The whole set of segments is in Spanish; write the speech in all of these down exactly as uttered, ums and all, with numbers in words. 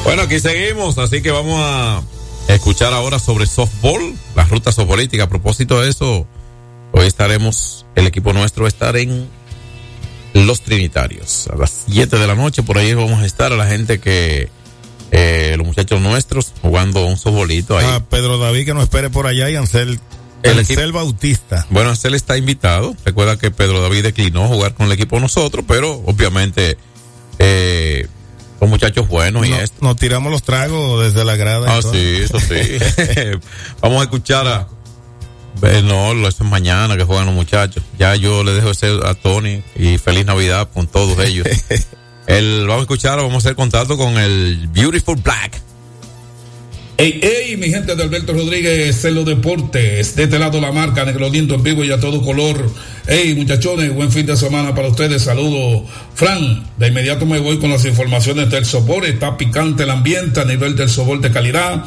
Bueno, aquí seguimos, así que vamos a escuchar ahora sobre softball, las rutas softbolísticas. A propósito de eso, hoy estaremos, el equipo nuestro va a estar en Los Trinitarios a las siete de la noche. Por ahí vamos a estar a la gente que, eh, los muchachos nuestros jugando un softbolito ahí. Ah, Pedro David que nos espere por allá y Ansel, el Ansel equipo, Bautista. Bueno, Ansel está invitado. Recuerda que Pedro David declinó jugar con el equipo de nosotros, pero obviamente, eh, son muchachos buenos y no, esto. Nos tiramos los tragos desde la grada. Ah, sí, eso sí. Vamos a escuchar a... No, eso es mañana que juegan los muchachos. Ya yo le dejo ese a Tony y feliz Navidad con todos ellos. el, vamos a escuchar, vamos a hacer contacto con el Beautiful Black. Hey, hey, mi gente de Alberto Rodríguez, Celo Deportes, de este lado la marca, Negro Lindo en vivo y a todo color. Hey, muchachones, buen fin de semana para ustedes, saludos. Fran, de inmediato me voy con las informaciones del softball, está picante el ambiente a nivel del softball de calidad.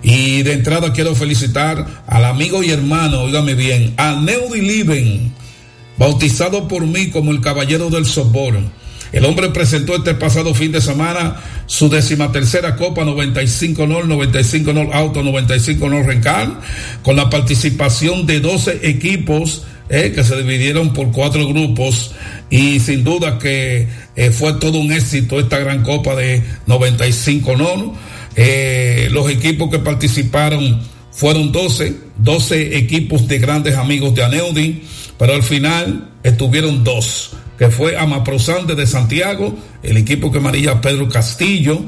Y de entrada quiero felicitar al amigo y hermano, óigame bien, a Neudi Liven, bautizado por mí como el caballero del softball. El hombre presentó este pasado fin de semana su decimatercera Copa noventa y cinco Nord, noventa y cinco Nord Auto, noventa y cinco Nord Rencal, con la participación de doce equipos eh, que se dividieron por cuatro grupos, y sin duda que eh, fue todo un éxito esta gran Copa de noventa y cinco Nord. Eh, los equipos que participaron fueron doce, doce equipos de grandes amigos de Aneudi, pero al final estuvieron dos, que fue Amaprosante de Santiago, el equipo que manilla Pedro Castillo,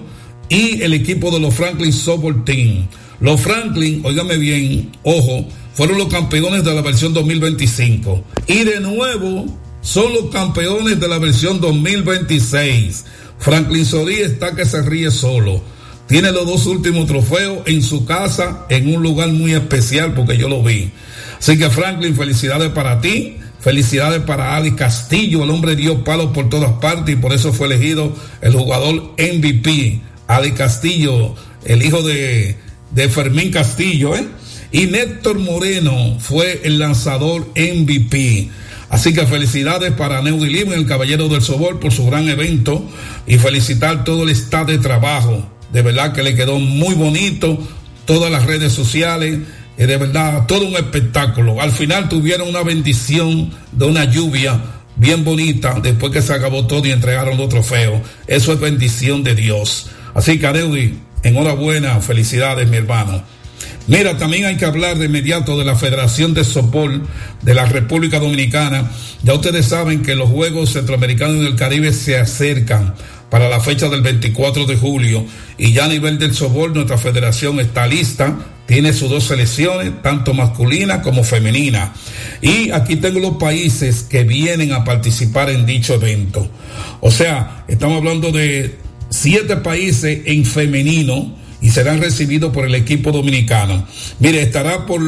y el equipo de los Franklin Softball Team. Los Franklin, óigame bien, ojo, fueron los campeones de la versión dos mil veinticinco, y de nuevo son los campeones de la versión dos mil veintiséis. Franklin Sodí está que se ríe solo. Tiene los dos últimos trofeos en su casa, en un lugar muy especial, porque yo lo vi. Así que Franklin, felicidades para ti. Felicidades para Ali Castillo, el hombre dio palos por todas partes y por eso fue elegido el jugador M V P. Ali Castillo, el hijo de, de Fermín Castillo, ¿eh? Y Néctor Moreno fue el lanzador M V P. Así que felicidades para Neudi Liven, el caballero del softball, por su gran evento, y felicitar todo el staff de trabajo. De verdad que le quedó muy bonito, todas las redes sociales. Y de verdad, todo un espectáculo. Al final tuvieron una bendición de una lluvia bien bonita, después que se acabó todo y entregaron los trofeos. Eso es bendición de Dios. Así que, Adeudi, enhorabuena, felicidades, mi hermano. Mira, también hay que hablar de inmediato de la Federación de Softball de la República Dominicana. Ya ustedes saben que los Juegos Centroamericanos y del Caribe se acercan para la fecha del veinticuatro de julio, y ya a nivel del softball nuestra federación está lista, tiene sus dos selecciones, tanto masculina como femenina, y aquí tengo los países que vienen a participar en dicho evento. O sea, estamos hablando de siete países en femenino y serán recibidos por el equipo dominicano. Mire, estará por,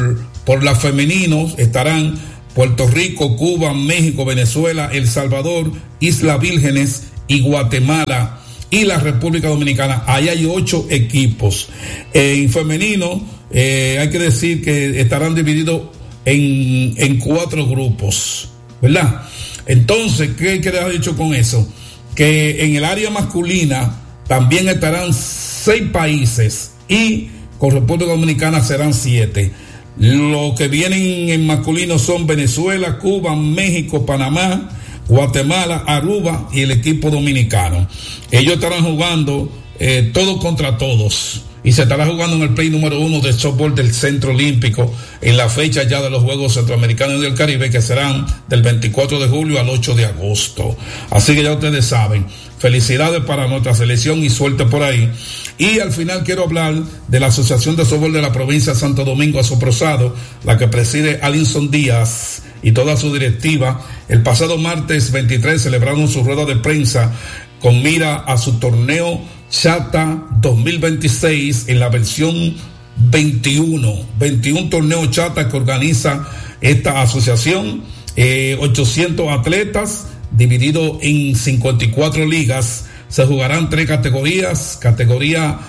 por las femeninos, estarán Puerto Rico, Cuba, México, Venezuela, El Salvador, Islas Vírgenes y Guatemala y la República Dominicana. Ahí hay ocho equipos. En femenino, eh, hay que decir que estarán divididos en, en cuatro grupos, ¿verdad? Entonces, ¿qué queda dicho con eso? Que en el área masculina también estarán seis países y con República Dominicana serán siete. Los que vienen en masculino son Venezuela, Cuba, México, Panamá, Guatemala, Aruba y el equipo dominicano. Ellos estarán jugando eh, todos contra todos, y se estará jugando en el play número uno de softball del Centro Olímpico en la fecha ya de los Juegos Centroamericanos y del Caribe, que serán del veinticuatro de julio al ocho de agosto. Así que ya ustedes saben, felicidades para nuestra selección y suerte por ahí. Y al final quiero hablar de la Asociación de Softball de la provincia de Santo Domingo, Asoprosado, la que preside Alinson Díaz y toda su directiva. El pasado martes veintitrés celebraron su rueda de prensa con mira a su torneo Chata dos mil veintiséis en la versión veintiuno, veintiún torneo Chata que organiza esta asociación, eh, ochocientos atletas divididos en cincuenta y cuatro ligas. Se jugarán tres categorías: categoría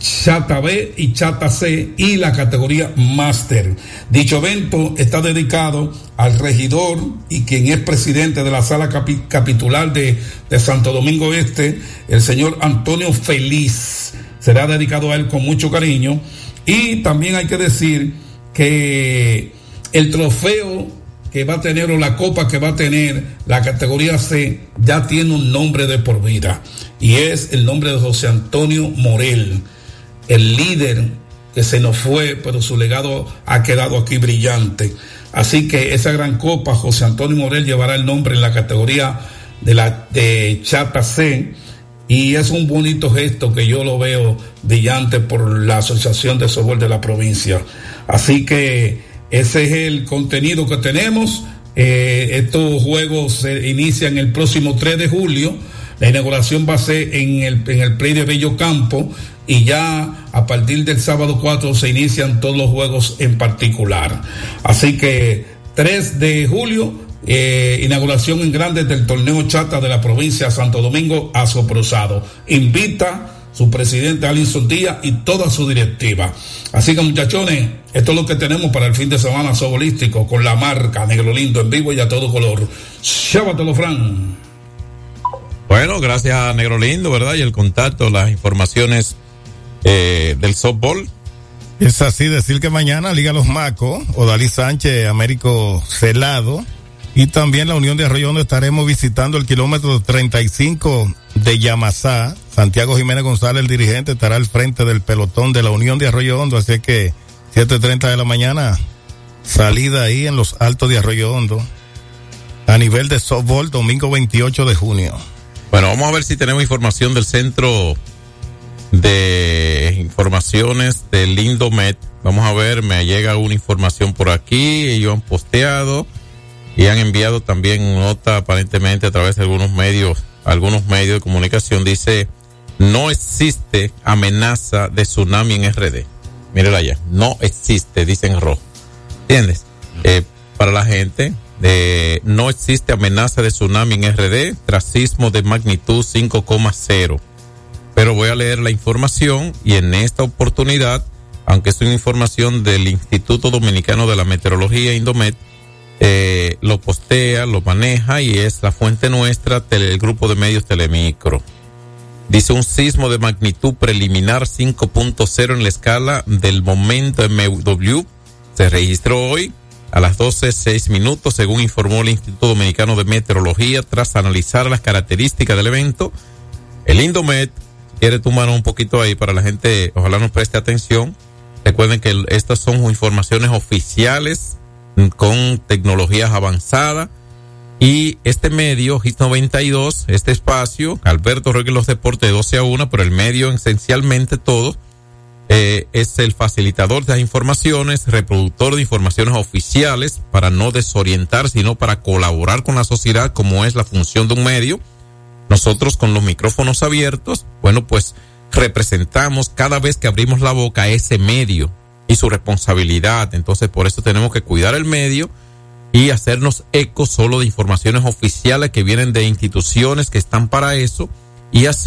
Chata B y Chata C y la categoría Máster. Dicho evento está dedicado al regidor y quien es presidente de la sala capi- capitular de, de Santo Domingo Este, el señor Antonio Feliz. Será dedicado a él con mucho cariño. Y también hay que decir que el trofeo que va a tener o la copa que va a tener la categoría C ya tiene un nombre de por vida y es el nombre de José Antonio Morel, el líder que se nos fue, pero su legado ha quedado aquí brillante. Así que esa gran copa, José Antonio Morel, llevará el nombre en la categoría de la de Chata C, y es un bonito gesto que yo lo veo brillante por la Asociación de Softball de la provincia. Así que ese es el contenido que tenemos. Eh, estos juegos se inician el próximo tres de julio. La inauguración va a ser en el, en el Play de Bello Campo, y ya a partir del sábado cuatro se inician todos los juegos en particular. Así que tres de julio, eh, inauguración en grande del torneo Chata de la provincia de Santo Domingo, Asoprosado. Invita su presidente Alison Díaz y toda su directiva. Así que, muchachones, esto es lo que tenemos para el fin de semana sobolístico con la marca Negro Lindo en vivo y a todo color. Chábatelo, Fran. Bueno, gracias a Negro Lindo, ¿verdad? Y el contacto, las informaciones eh, del softball. Es así decir que mañana Liga Los Macos, Odalí Sánchez, Américo Celado, y también la Unión de Arroyo Hondo estaremos visitando el kilómetro treinta y cinco de Yamasá. Santiago Jiménez González, el dirigente, estará al frente del pelotón de la Unión de Arroyo Hondo, así que siete treinta de la mañana, salida ahí en los Altos de Arroyo Hondo, a nivel de softball, domingo veintiocho de junio. Bueno, vamos a ver si tenemos información del Centro de Informaciones del Indomet. Vamos a ver, me llega una información por aquí, ellos han posteado y han enviado también nota aparentemente a través de algunos medios, algunos medios de comunicación. Dice, no existe amenaza de tsunami en R D. Mírala allá, no existe, dice en rojo. ¿Entiendes? Eh, para la gente, eh, no existe amenaza de tsunami en R D tras sismo de magnitud cinco coma cero. Pero voy a leer la información y en esta oportunidad, aunque es una información del Instituto Dominicano de la Meteorología, Indomet, eh, lo postea, lo maneja y es la fuente nuestra, tele, el grupo de medios Telemicro. Dice, un sismo de magnitud preliminar cinco punto cero en la escala del momento M W se registró hoy a las doce seis minutos, según informó el Instituto Dominicano de Meteorología, tras analizar las características del evento. El Indomet quiere tu mano un poquito ahí para la gente, ojalá nos preste atención. Recuerden que el, estas son informaciones oficiales con tecnologías avanzadas, y este medio, Hits noventa y dos, este espacio, Alberto Rodríguez Los Deportes, de doce a una, pero el medio esencialmente todo, eh, es el facilitador de las informaciones, reproductor de informaciones oficiales para no desorientar, sino para colaborar con la sociedad, como es la función de un medio. Nosotros con los micrófonos abiertos, bueno, pues representamos cada vez que abrimos la boca a ese medio y su responsabilidad. Entonces, por eso tenemos que cuidar el medio y hacernos eco solo de informaciones oficiales que vienen de instituciones que están para eso, y así